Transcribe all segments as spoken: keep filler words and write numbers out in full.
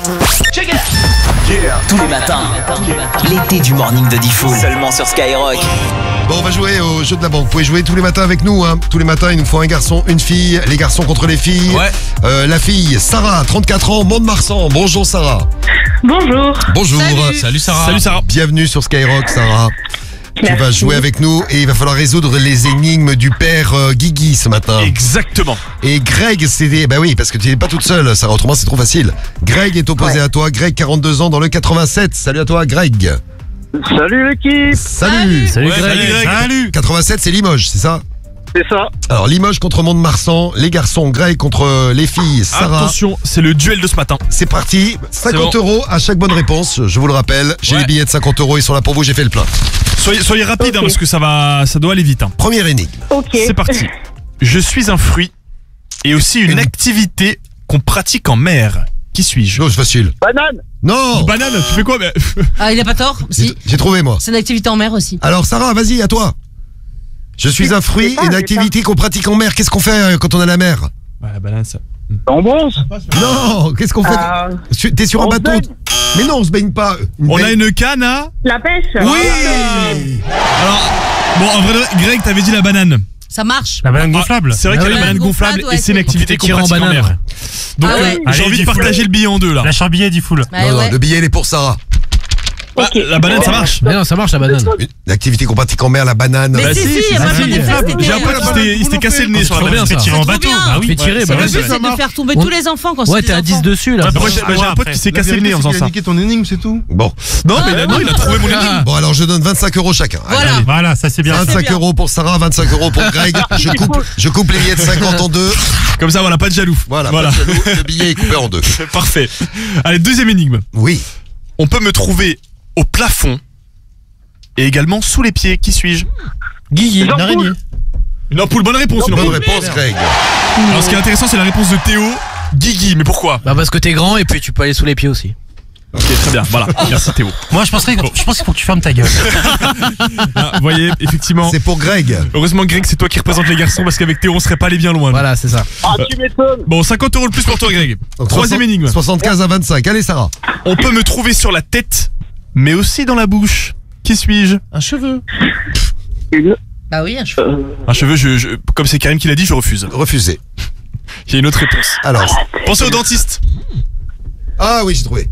Check it out. Yeah. Tous les matins, l'été du morning de Diffoul, seulement sur Skyrock. Bon, on va jouer au jeu de la banque. Vous pouvez jouer tous les matins avec nous. Hein. Tous les matins, il nous faut un garçon, une fille. Les garçons contre les filles. Ouais. Euh, la fille, Sarah, trente-quatre ans, Mont-de-Marsan. Bonjour Sarah. Bonjour. Bonjour. Salut. Salut Sarah. Salut Sarah. Bienvenue sur Skyrock, Sarah. Merci. Tu vas jouer avec nous et il va falloir résoudre les énigmes du père euh, Guigui ce matin. Exactement. Et Greg, c'est... Bah oui, parce que tu n'es pas toute seule, Sarah, autrement c'est trop facile. Greg est opposé Ouais. à toi. Greg, quarante-deux ans, dans le quatre-vingt-sept. Salut à toi, Greg. Salut l'équipe. Salut. Salut Greg. Salut. quatre-vingt-sept, c'est Limoges, c'est ça? C'est ça. Alors, Limoges contre Mont-de-Marsan, les garçons, Greg contre les filles, Sarah. Attention, c'est le duel de ce matin. C'est parti, cinquante bon. euros à chaque bonne réponse, je vous le rappelle. J'ai Ouais. les billets de cinquante euros, ils sont là pour vous, j'ai fait le plein. Soyez, soyez rapide Ok. hein, parce que ça va, ça doit aller vite. Hein. Première énigme. Ok. C'est parti. Je suis un fruit et aussi une Une- activité qu'on pratique en mer. Qui suis-je? Oh, c'est facile. Banane. Non, Banane, tu fais quoi? Mais- Ah, il a pas tort, j'ai si. j'ai trouvé moi. C'est une activité en mer aussi. Alors Sarah, vas-y, à toi. Je suis un fruit, pas, une j'ai activité qu'on pratique en mer. Qu'est-ce qu'on fait euh, quand on est à la mer? Bah, la banane, ça. Bonbons. Non, qu'est-ce qu'on fait? Euh, Su- T'es sur un on se bateau. baigne. Mais non, on se baigne pas. Une On a baigne- une canne à. La pêche. Oui. Alors, bon, en vrai, Greg, t'avais dit la banane. Ça marche. La banane gonflable. Ah, c'est vrai Ah qu'il y a oui. la banane Gonflable, gonflable ouais, et c'est une c'est- activité qu'on Tir en pratique en banane. mer. Donc, Ah euh, ouais. j'ai Allez, envie de dis full. partager le billet en deux là. La charbillet du full. Bah Non, non, ouais. le billet il est pour Sarah. Ah, Ok. la banane, ça marche. Mais non, ça marche la banane. Une activité qu'on pratique en mer, la banane. Mais Bah si, si, si, c'est moi ça. j'en ai fait cet été. J'ai un pote qui s'était- il s'était cassé le nez sur la Trop bien banane. ça. C'est Tirer en trop bateau. bien. Bah oui. Fait tirer, bah Le ouais, but, ça c'est de faire tomber tous les enfants quand c'est Ouais, des t'es à dix enfants. dessus là. Ouais, moi, j'ai bah, j'ai un pote qui s'est cassé le nez en faisant ça. niqué ton énigme, c'est tout. Bon. Non, mais là, non, il a trouvé mon énigme. Bon, alors je donne vingt-cinq euros chacun. Allez. Voilà. Voilà, ça c'est bien. vingt-cinq bien. euros pour Sarah, vingt-cinq euros pour Greg. Je coupe, je coupe les billets de cinquante en deux. Comme ça, voilà, pas de jaloux. Voilà, Voilà. pas de jaloux, le billet est coupé en deux. Parfait. Allez, deuxième énigme. Oui. On peut me trouver au plafond et également sous les pieds. Qui suis-je? Guigui, Jean une araignée. Une ampoule, bonne réponse. Une Bonne ampoule. réponse, Greg. Alors, ce qui est intéressant, c'est la réponse de Théo. Guigui, mais pourquoi? Bah parce que t'es grand et puis tu peux aller sous les pieds aussi. Ok, très bien. Voilà. Merci Théo. Moi je penserais, je pense qu'il faut que tu fermes ta gueule. Ah, vous voyez, effectivement. C'est pour Greg. Heureusement, Greg, c'est toi qui représente les garçons parce qu'avec Théo, on serait pas allé bien loin. Voilà, c'est ça. Ah, tu m'étonnes. Bon, cinquante euros de plus pour toi, Greg. Donc, Troisième soixante- énigme. soixante-quinze à vingt-cinq. Allez, Sarah. On peut me trouver sur la tête, mais aussi dans la bouche. Qui suis-je? Un cheveu. Une. Bah oui, un cheveu. Un cheveu, je, je- comme c'est Karim qui l'a dit, je refuse. Refusé. Il y a une autre réponse. Alors. Pensez au dentiste. Ah oui, j'ai trouvé.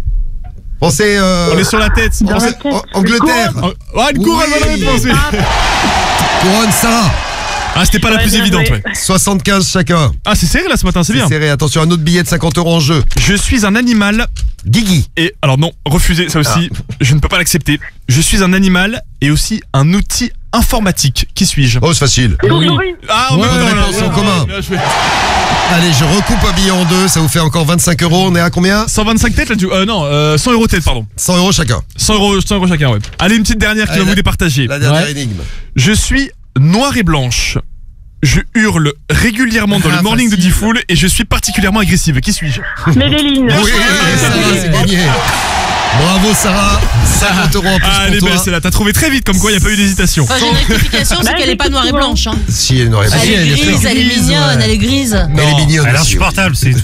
Pensez. Euh, On est sur la tête. Dans Pensez- la tête. en- Angleterre. Oh, ah, une couronne, Oui. bonne réponse. oui. Couronne, Sarah. Ah, c'était pas la Ouais, plus bien évidente, joué. ouais. soixante-quinze chacun. Ah, c'est serré là ce matin, c'est C'est bien. serré. Attention, un autre billet de cinquante euros en jeu. Je suis un animal Guigui. et. Alors non, refusez, ça aussi. Je ne peux pas l'accepter. Je suis un animal et aussi un outil informatique. Qui suis-je? Oh, c'est facile. Chauve-souris. Ah, Ouais, bah, bonne voilà, réponse en voilà, commun. bien joué. Allez, je recoupe un billet en deux. Ça vous fait encore vingt-cinq euros. On est à combien? cent vingt-cinq têtes là, tu... euh, non, euh, cent euros tête, pardon. cent euros chacun. cent euros, cent euros chacun, ouais. Allez, une petite dernière qui Allez, va la- vous départager. La dernière Ouais. énigme. Je suis noire et blanche. Je hurle régulièrement dans Ah, le morning facile. de Diffoul et je suis particulièrement agressive. Qui suis-je? Méléline. Oui, Sarah, c'est gagné. Bravo, Sarah. cinquante euros en plus Ah, elle est pour belle toi. celle-là. T'as trouvé très vite, comme quoi il n'y a pas eu d'hésitation. Enfin, j'ai une rectification, c'est Bah, qu'elle est pas noire et blanche. Hein. Si, elle n'aurait pas. Elle est elle est grise, elle est grise, mignonne, ouais. elle est grise. Elle est mignonne. Elle est aussi. insupportable, c'est tout.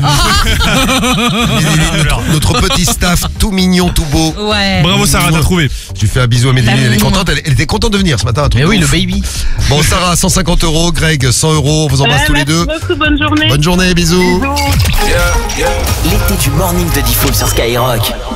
Méléline, notre, notre petit staff, tout mignon, tout beau. Ouais. Bravo Sarah, t'as trouvé. Tu fais un bisou à Méléline, elle est Bah, contente, elle, elle était contente de venir ce matin. un truc Mais de oui, le ouf. baby. Bon, Sarah, cent cinquante euros, Greg, cent euros, on vous embrasse Ouais, tous les deux. Merci beaucoup, bonne journée. Bonne journée, bisous. Bisous. L'été du morning de Diffoul sur Skyrock.